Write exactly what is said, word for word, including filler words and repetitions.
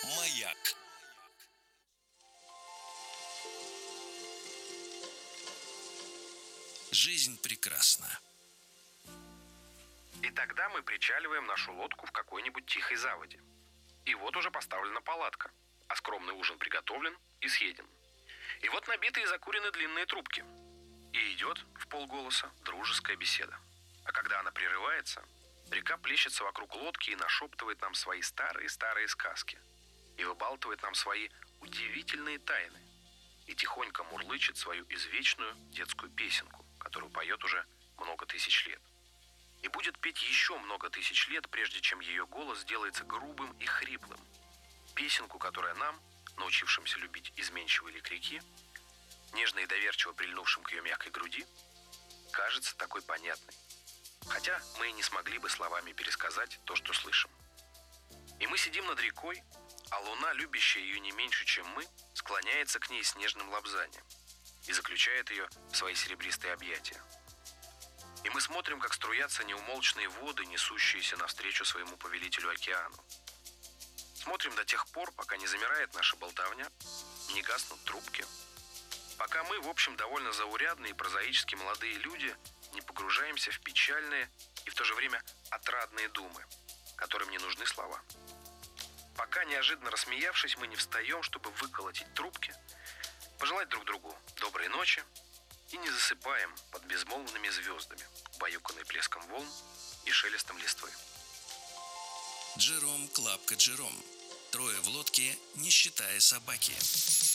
Маяк. Жизнь прекрасна. И тогда мы причаливаем нашу лодку в какой-нибудь тихой заводе. И вот уже поставлена палатка, а скромный ужин приготовлен и съеден. И вот набиты и закурены длинные трубки. И идет в полголоса дружеская беседа. А когда она прерывается, река плещется вокруг лодки и нашептывает нам свои старые-старые сказки. И выбалтывает нам свои удивительные тайны. И тихонько мурлычет свою извечную детскую песенку, которую поет уже много тысяч лет. И будет петь еще много тысяч лет, прежде чем ее голос сделается грубым и хриплым. Песенку, которая нам, научившимся любить изменчивый лик реки, нежно и доверчиво прильнувшим к ее мягкой груди, кажется такой понятной. Хотя мы и не смогли бы словами пересказать то, что слышим. И мы сидим над рекой, а луна, любящая ее не меньше, чем мы, склоняется к ней с нежным лобзанием и заключает ее в свои серебристые объятия. И мы смотрим, как струятся неумолчные воды, несущиеся навстречу своему повелителю океану. Смотрим до тех пор, пока не замирает наша болтовня, не гаснут трубки. Пока мы, в общем, довольно заурядные и прозаически молодые люди, не погружаемся в печальные и в то же время отрадные думы, которым не нужны слова. Пока, неожиданно рассмеявшись, мы не встаем, чтобы выколотить трубки, пожелать друг другу доброй ночи и не засыпаем под безмолвными звездами, убаюканной плеском волн и шелестом листвы. Джером, Клапка, Джером. Трое в лодке, не считая собаки.